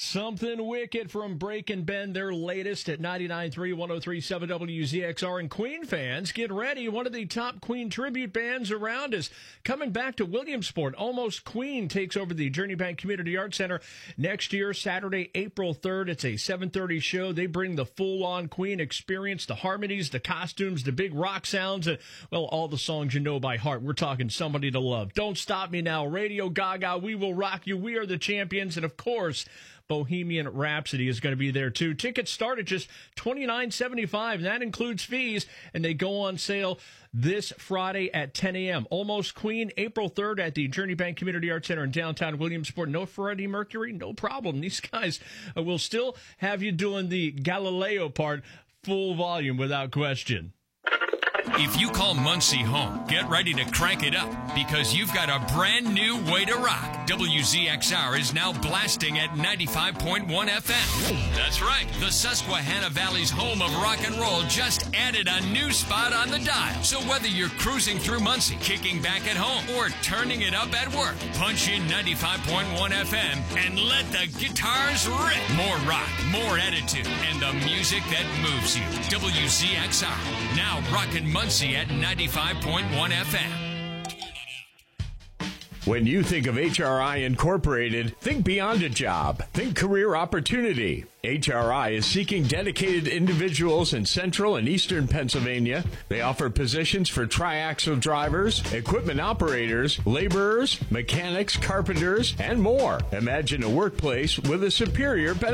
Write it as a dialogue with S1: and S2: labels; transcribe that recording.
S1: Something Wicked from Breaking Ben, their latest at 99.3, 103.7 WZXR. And Queen fans, get ready. One of the top Queen tribute bands around is coming back to Williamsport. Almost Queen takes over the Journey Bank Community Arts Center next year, Saturday, April 3rd. It's a 7:30 show. They bring the full-on Queen experience, the harmonies, the costumes, the big rock sounds, and, well, all the songs you know by heart. We're talking Somebody to Love, Don't Stop Me Now, Radio Gaga, We Will Rock You, We Are the Champions, and, of course, Bohemian Rhapsody is going to be there, too. Tickets start at just $29.75, and that includes fees, and they go on sale this Friday at 10 a.m. Almost Queen, April 3rd at the Journey Bank Community Arts Center in downtown Williamsport. No Freddie Mercury? No problem. These guys will still have you doing the Galileo part full volume without question.
S2: If you call Muncie home, get ready to crank it up because you've got a brand new way to rock. WZXR is now blasting at 95.1 FM. That's right. The Susquehanna Valley's home of rock and roll just added a new spot on the dial. So whether you're cruising through Muncie, kicking back at home, or turning it up at work, punch in 95.1 FM and let the guitars rip. More rock, more attitude, and the music that moves you. WZXR, now rockin' Muncie at 95.1 FM.
S3: When you think of HRI Incorporated, think beyond a job. Think career opportunity. HRI is seeking dedicated individuals in central and eastern Pennsylvania. They offer positions for triaxle drivers, equipment operators, laborers, mechanics, carpenters, and more. Imagine a workplace with a superior benefit